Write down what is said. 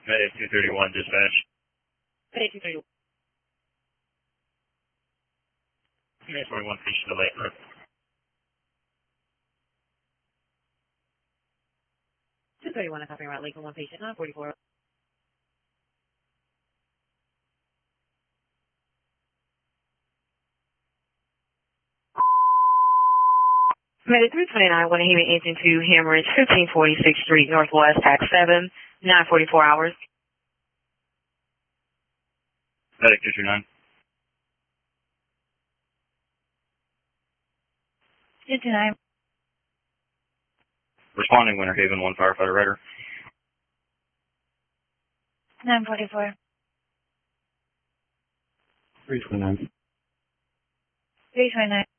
Medic 231 dispatch. Medic 231. Medic 41 patient to Lakeland. I'm talking about Lakeland, 1 patient, 944. Medic 329, want to hear engine to Hemorrhage, 1546th Street, Northwest, Tax 7, 944 hours. Medic 229. 229. Responding Winter Haven, 1 firefighter rider. 944. 329. 329.